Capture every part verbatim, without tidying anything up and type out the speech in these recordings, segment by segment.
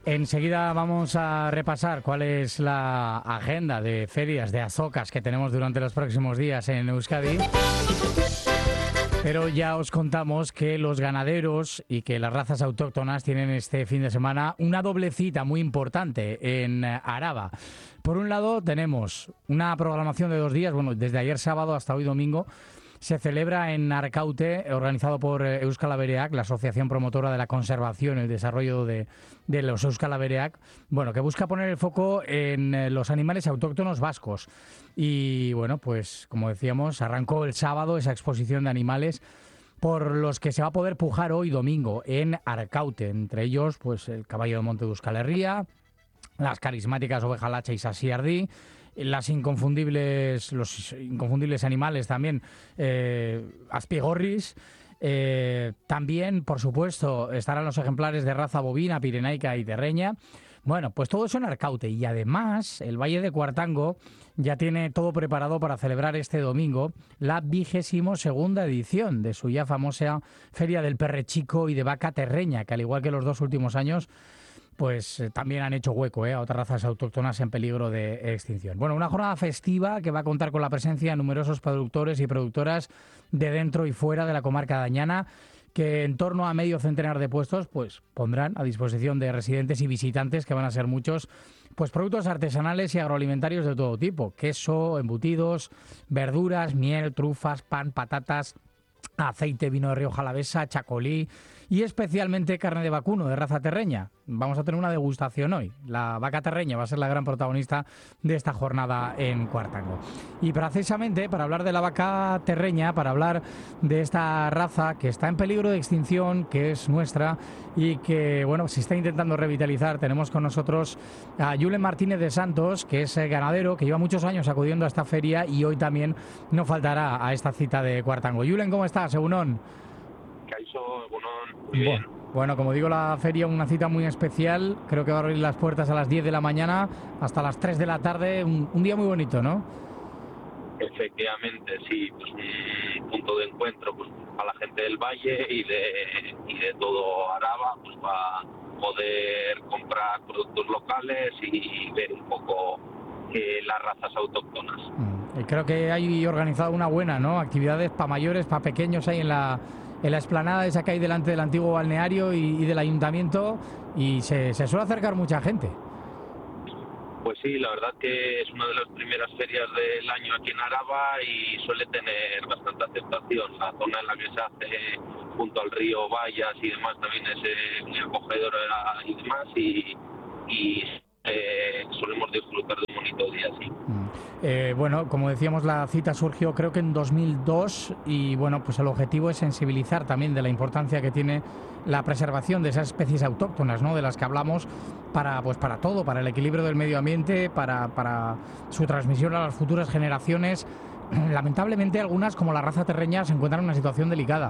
Enseguida vamos a repasar cuál es la agenda de ferias, de azocas que tenemos durante los próximos días en Euskadi. Pero ya os contamos que los ganaderos y que las razas autóctonas tienen este fin de semana una doble cita muy importante en Araba. Por un lado tenemos una programación de dos días, bueno, desde ayer sábado hasta hoy domingo. Se celebra en Arkaute, organizado por Euskal Abereak, la asociación promotora de la conservación y el desarrollo de, de los Euskal Abereak, bueno, que busca poner el foco en los animales autóctonos vascos. Y bueno, pues como decíamos, arrancó el sábado esa exposición de animales por los que se va a poder pujar hoy domingo en Arkaute. Entre ellos, pues el caballo de monte de Euskal Herria, las carismáticas oveja lacha y sasiardí, las inconfundibles, los inconfundibles animales también, eh, aspigorris. Eh, también, por supuesto, estarán los ejemplares de raza bovina, pirenaica y terreña. Bueno, pues todo eso en Arkaute. Y además, el Valle de Cuartango ya tiene todo preparado para celebrar este domingo la vigésimo segunda edición de su ya famosa Feria del Perrechico y de Vaca Terreña, que al igual que los dos últimos años, pues eh, también han hecho hueco eh, a otras razas autóctonas en peligro de extinción. Bueno, una jornada festiva que va a contar con la presencia de numerosos productores y productoras de dentro y fuera de la comarca de Añana, que en torno a medio centenar de puestos pues pondrán a disposición de residentes y visitantes, que van a ser muchos, pues productos artesanales y agroalimentarios de todo tipo: queso, embutidos, verduras, miel, trufas, pan, patatas, aceite, vino de Rioja Alavesa, chacolí y especialmente carne de vacuno de raza terreña. Vamos a tener una degustación hoy. La vaca terreña va a ser la gran protagonista de esta jornada en Cuartango. Y precisamente para hablar de la vaca terreña, para hablar de esta raza que está en peligro de extinción, que es nuestra y que, bueno, se está intentando revitalizar, tenemos con nosotros a Julen Martínez de Santos, que es ganadero, que lleva muchos años acudiendo a esta feria y hoy también no faltará a esta cita de Cuartango. Julen, ¿cómo estás? Egunon. Caixo, egunon, muy bien. Bueno, bueno, como digo, la feria, una cita muy especial. Creo que va a abrir las puertas a las diez de la mañana hasta las tres de la tarde. Un, un día muy bonito, ¿no? Efectivamente, sí, pues un punto de encuentro pues para la gente del valle y de y de todo Araba, pues para poder comprar productos locales y ver un poco eh, las razas autóctonas. Mm. Creo que hay organizado una buena, ¿no? Actividades para mayores, para pequeños ahí en la en la explanada esa que hay delante del antiguo balneario y, y del ayuntamiento, y se, se suele acercar mucha gente. Pues sí, la verdad que es una de las primeras ferias del año aquí en Araba y suele tener bastante aceptación. La zona en la que se hace junto al río Vallas y demás también es eh, muy acogedora y demás, y, y eh, solemos disfrutar de un bonito día así. Mm. Eh, bueno, como decíamos, la cita surgió creo que en dos mil dos y bueno, pues el objetivo es sensibilizar también de la importancia que tiene la preservación de esas especies autóctonas, ¿no?, de las que hablamos, para pues para todo, para el equilibrio del medio ambiente, para, para su transmisión a las futuras generaciones. Lamentablemente algunas, como la raza terreña, se encuentran en una situación delicada.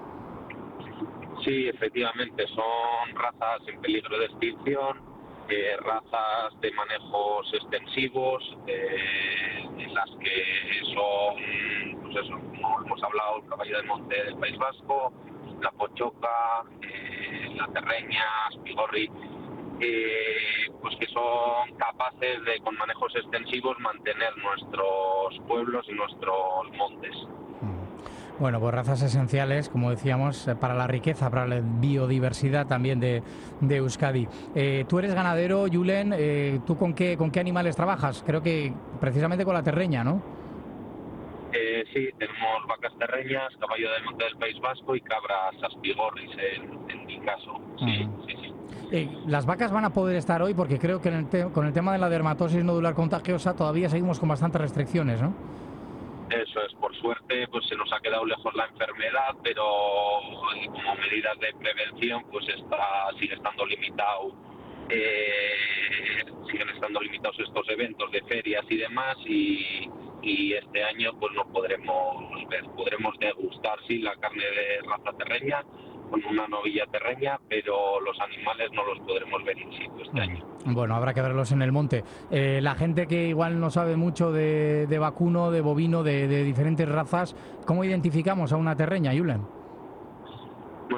Sí, efectivamente, son razas en peligro de extinción. Eh, razas de manejos extensivos, eh, en las que son, pues eso, como hemos hablado, el caballo de monte del País Vasco, la pochoca, eh, la terreña, aspigorri, eh, pues que son capaces de, con manejos extensivos, mantener nuestros pueblos y nuestros montes. Bueno, pues razas esenciales, como decíamos, para la riqueza, para la biodiversidad también de, de Euskadi. Eh, tú eres ganadero, Julen, eh, ¿tú con qué, con qué animales trabajas? Creo que precisamente con la terreña, ¿no? Eh, sí, tenemos vacas terreñas, caballo de monte del País Vasco y cabras aspigorris en, en mi caso. Sí, uh-huh. sí, sí. Eh, las vacas van a poder estar hoy porque creo que en el te- con el tema de la dermatosis nodular contagiosa todavía seguimos con bastantes restricciones, ¿no? Eso es, por suerte pues se nos ha quedado lejos la enfermedad, pero como medidas de prevención pues está sigue estando limitado, eh, siguen estando limitados estos eventos de ferias y demás, y, y este año pues no podremos ver, podremos degustar sí la carne de raza terreña con una novilla terreña, pero los animales no los podremos ver in situ este año. Bueno, habrá que verlos en el monte. Eh, la gente que igual no sabe mucho de, de vacuno, de bovino, de, de diferentes razas, ¿cómo identificamos a una terreña, Julen? Bueno,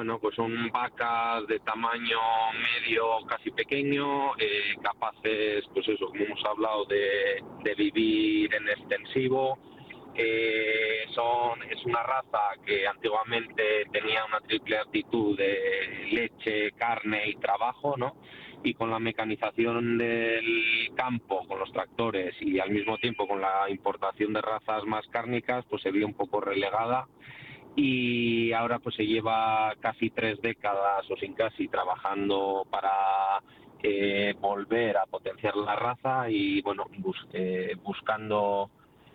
bueno, pues son vacas de tamaño medio, casi pequeño, eh, capaces, pues eso, como hemos hablado, de, de vivir en extensivo. Eh, son, es una raza que antiguamente tenía una triple actitud de leche, carne y trabajo, ¿no? Y con la mecanización del campo, con los tractores y al mismo tiempo con la importación de razas más cárnicas, pues se vio un poco relegada. Y ahora pues se lleva casi tres décadas o sin casi trabajando para eh, volver a potenciar la raza y bueno, bus eh, buscando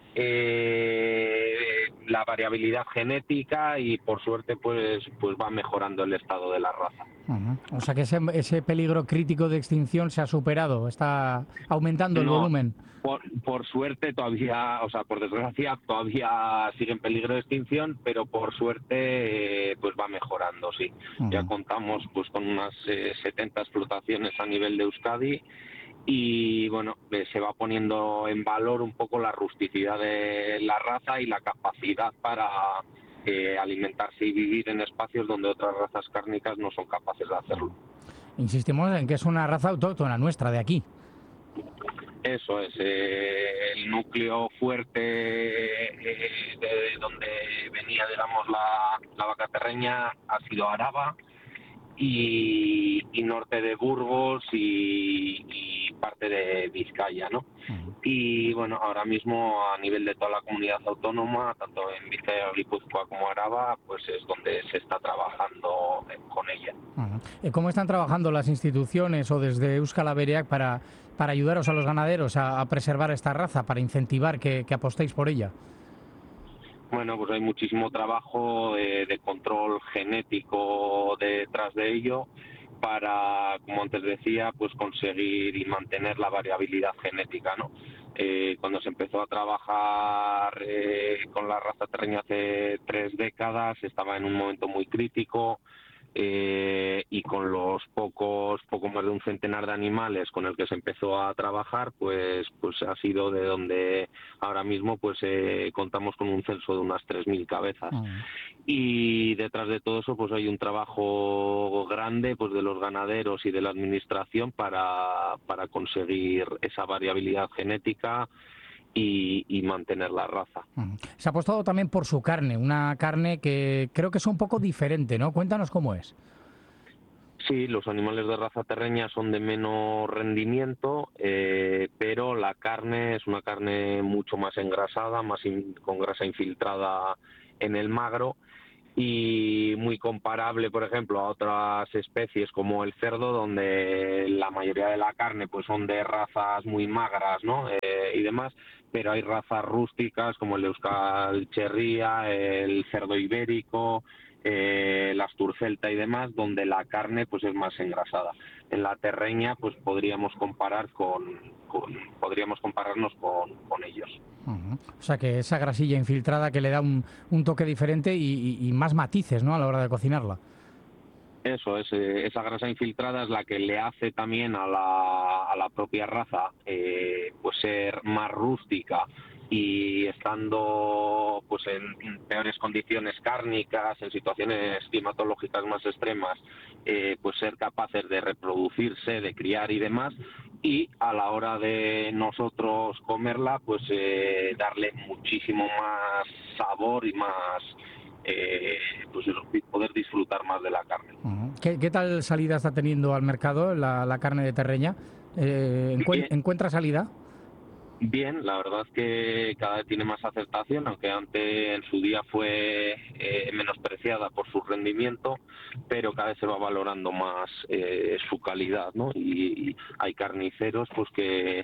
eh, la variabilidad genética y por suerte pues pues va mejorando el estado de la raza. Uh-huh. O sea que ese, ese peligro crítico de extinción se ha superado, está aumentando el No, volumen. Por, por suerte todavía, o sea, por desgracia todavía sigue en peligro de extinción, pero por suerte eh, pues va mejorando, sí. Uh-huh. Ya contamos pues con unas eh, setenta explotaciones a nivel de Euskadi y bueno, eh, se va poniendo en valor un poco la rusticidad de la raza y la capacidad para eh, alimentarse y vivir en espacios donde otras razas cárnicas no son capaces de hacerlo. Insistimos en que es una raza autóctona nuestra, de aquí. Eso es, eh, el núcleo fuerte eh, de donde venía, digamos, la, la vaca terreña ha sido Araba y, y norte de Burgos y, y parte de Vizcaya, ¿no? Uh-huh. Y bueno, ahora mismo a nivel de toda la comunidad autónoma, tanto en Vizcaya, Guipúzcoa como Araba, pues es donde se está trabajando con ella. Uh-huh. ¿Cómo están trabajando las instituciones o desde Euskal Abereak para, para ayudaros a los ganaderos a, a preservar esta raza, para incentivar que, que apostéis por ella? Bueno, pues hay muchísimo trabajo de, de control genético detrás de ello para, como antes decía, pues conseguir y mantener la variabilidad genética, ¿no? Eh, cuando se empezó a trabajar eh, con la raza terreña hace tres décadas, estaba en un momento muy crítico. Eh, y con los pocos, poco más de un centenar de animales con el que se empezó a trabajar, pues pues ha sido de donde ahora mismo pues eh, contamos con un censo de unas tres mil cabezas. Uh-huh. Y detrás de todo eso pues hay un trabajo grande pues de los ganaderos y de la administración para, para conseguir esa variabilidad genética Y, y mantener la raza. Uh-huh. Se ha apostado también por su carne, una carne que creo que es un poco diferente, ¿no? Cuéntanos cómo es. Sí, los animales de raza terreña son de menos rendimiento, eh, pero la carne es una carne mucho más engrasada, más in, con grasa infiltrada en el magro y muy comparable, por ejemplo, a otras especies como el cerdo, donde la mayoría de la carne pues son de razas muy magras, ¿no? Eh, y demás, pero hay razas rústicas como el Euskal Cherría, el cerdo ibérico, eh, la Asturcelta y demás, donde la carne pues es más engrasada. En la terreña pues podríamos comparar con, con podríamos compararnos con, con ellos. Uh-huh. O sea que esa grasilla infiltrada que le da un, un toque diferente y, y, y más matices, ¿no?, a la hora de cocinarla. Eso es, eh, esa grasa infiltrada es la que le hace también a la, a la propia raza eh, pues ser más rústica y estando pues en, en peores condiciones cárnicas, en situaciones climatológicas más extremas, eh, pues ser capaces de reproducirse, de criar y demás, y a la hora de nosotros comerla pues eh, darle muchísimo más sabor y más eh, pues eso, poder disfrutar más de la carne. Uh-huh. ¿Qué, ¿Qué tal salida está teniendo al mercado la, la carne de terreña? Eh, ¿encu- ¿Encuentra salida? Bien, la verdad es que cada vez tiene más aceptación, aunque antes en su día fue eh, menospreciada por su rendimiento, pero cada vez se va valorando más eh, su calidad, ¿no? Y, y hay carniceros pues que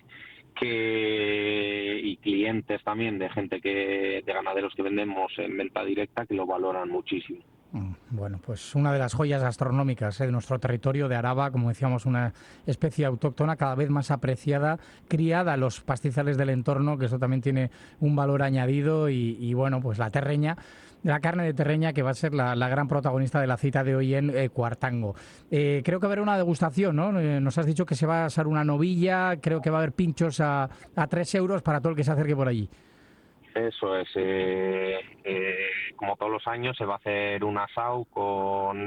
que y clientes también de gente que de ganaderos que vendemos en venta directa que lo valoran muchísimo. Bueno, pues una de las joyas gastronómicas, ¿eh?, de nuestro territorio de Araba, como decíamos, una especie autóctona cada vez más apreciada, criada a los pastizales del entorno, que eso también tiene un valor añadido y, y bueno, pues la terreña, la carne de terreña que va a ser la, la gran protagonista de la cita de hoy en eh, Cuartango. Eh, creo que va a haber una degustación, ¿no? Eh, nos has dicho que se va a asar una novilla, creo que va a haber pinchos a, a tres euros para todo el que se acerque por allí. Eso es, eh, eh, como todos los años se va a hacer un asado con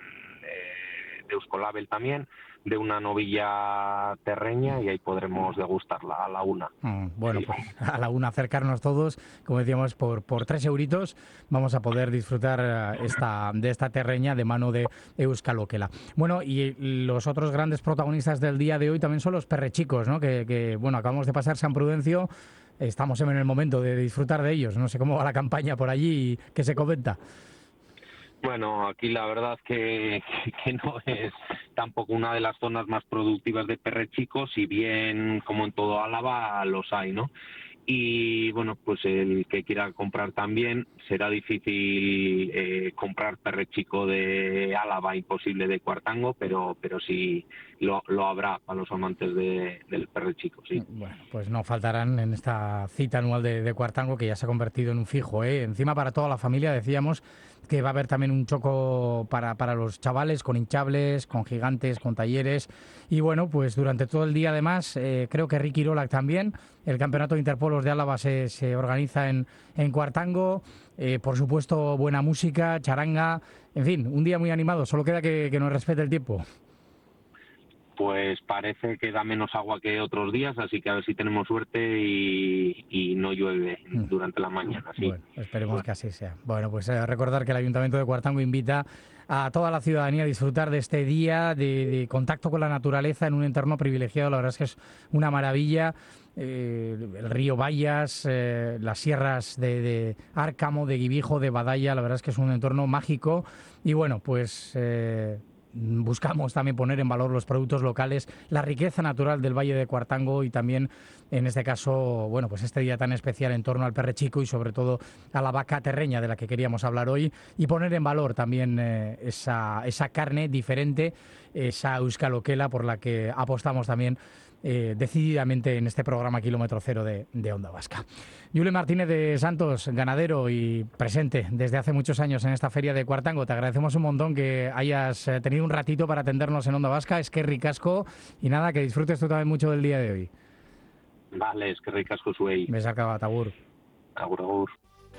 eh, de Euskolabel también, de una novilla terreña, y ahí podremos degustarla a la una. Mm, bueno, sí. Pues a la una acercarnos todos, como decíamos, por, por tres euritos vamos a poder disfrutar esta, de esta terreña de mano de Euskal Okela. Bueno, y los otros grandes protagonistas del día de hoy también son los perrechicos, ¿no? Que, que bueno, acabamos de pasar San Prudencio. Estamos en el momento de disfrutar de ellos. No sé cómo va la campaña por allí y qué se comenta. Bueno, aquí la verdad que, que no es tampoco una de las zonas más productivas de perrechicos, si bien como en todo Álava los hay, ¿no? Y bueno, pues el que quiera comprar también, será difícil eh, comprar perrechico de Álava, imposible de Cuartango, pero pero sí lo, lo habrá para los amantes de, del perrechico, sí. Bueno, pues no faltarán en esta cita anual de, de Cuartango, que ya se ha convertido en un fijo, ¿eh? Encima para toda la familia decíamos que va a haber también un choco para, para los chavales, con hinchables, con gigantes, con talleres. Y bueno, pues durante todo el día además, eh, creo que Ricky Rolac también, el Campeonato de Interpolos de Álava se, se organiza en, en Cuartango. Eh, por supuesto, buena música, charanga, en fin, un día muy animado. Solo queda que, que nos respete el tiempo. Pues parece que da menos agua que otros días, así que a ver si tenemos suerte y, y no llueve durante la mañana. ¿Sí? Bueno, esperemos bueno. que así sea. Bueno, pues eh, recordar que el Ayuntamiento de Cuartango invita a toda la ciudadanía a disfrutar de este día de, de contacto con la naturaleza en un entorno privilegiado. La verdad es que es una maravilla. Eh, el río Bayas, eh, las sierras de, de Árcamo, de Guibijo, de Badalla, la verdad es que es un entorno mágico. Y bueno, pues... Eh, buscamos también poner en valor los productos locales, la riqueza natural del Valle de Cuartango y también, en este caso, bueno, pues este día tan especial en torno al perrechico y sobre todo a la vaca terreña de la que queríamos hablar hoy, y poner en valor también eh, esa, esa carne diferente, esa Euskal Okela por la que apostamos también Eh, decididamente en este programa Kilómetro Cero de, de Onda Vasca. Julen Martínez de Santos, ganadero y presente desde hace muchos años en esta feria de Cuartango. Te agradecemos un montón que hayas tenido un ratito para atendernos en Onda Vasca. Es que ricasco y nada, que disfrutes tú también mucho del día de hoy. Vale, es que ricasco zuei. Besarka bat, agur. Agur, agur.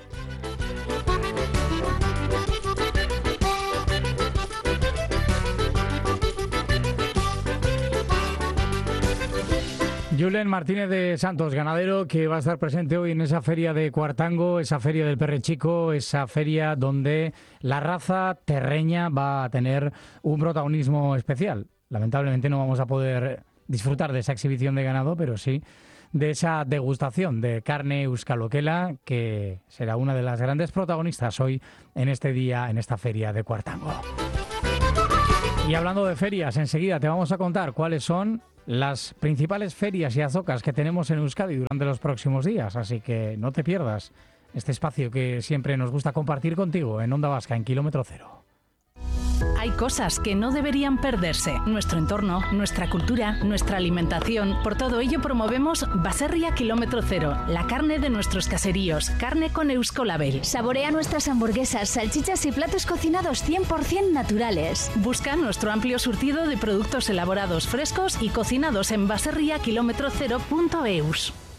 Julen Martínez de Santos, ganadero, que va a estar presente hoy en esa feria de Cuartango, esa feria del perrechico, esa feria donde la raza terreña va a tener un protagonismo especial. Lamentablemente no vamos a poder disfrutar de esa exhibición de ganado, pero sí de esa degustación de carne Euskal Okela, que será una de las grandes protagonistas hoy en este día, en esta feria de Cuartango. Y hablando de ferias, enseguida te vamos a contar cuáles son las principales ferias y azocas que tenemos en Euskadi durante los próximos días, así que no te pierdas este espacio que siempre nos gusta compartir contigo en Onda Vasca, en Kilómetro Cero. Hay cosas que no deberían perderse. Nuestro entorno, nuestra cultura, nuestra alimentación. Por todo ello promovemos Baserria Kilómetro Cero, la carne de nuestros caseríos, carne con Euskolabel. Saborea nuestras hamburguesas, salchichas y platos cocinados cien por ciento naturales. Busca nuestro amplio surtido de productos elaborados frescos y cocinados en baserria kilómetro cero punto eus.